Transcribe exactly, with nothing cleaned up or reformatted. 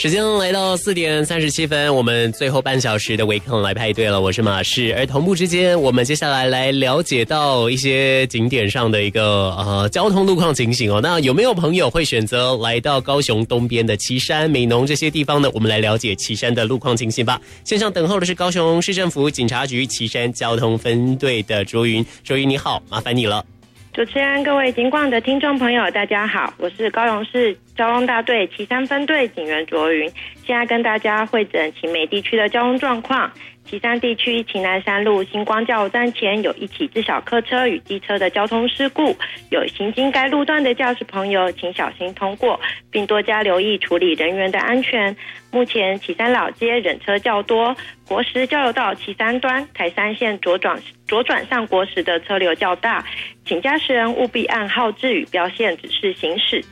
时间来到四点三十七分，我们最后半小时的微坑来派对了。我是马氏，而同步之间，我们接下来来了解到一些景点上的一个呃交通路况情形哦。那有没有朋友会选择来到高雄东边的旗山、美浓这些地方呢？我们来了解旗山的路况情形吧。线上等候的是高雄市政府警察局旗山交通分队的卓云，卓云你好，麻烦你了。 主持人、各位警广的听众朋友，大家好，我是高雄市交通大队旗山分队警员卓云，现在跟大家汇整旗美地区的交通状况。旗山地区旗南山路星光加油站前有一起自小客车与机车的交通事故，有行经该路段的驾驶朋友请小心通过，并多加留意处理人员的安全。目前旗山老街人车较多，国十交流道旗山端台三线左转左转上国十的车流较大，请驾驶人务必按号志与标线指示行驶，